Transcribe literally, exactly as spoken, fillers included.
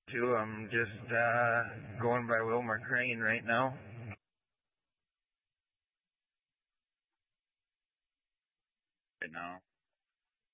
Two, I'm just uh, going by Wilmer Crane right now. Right now.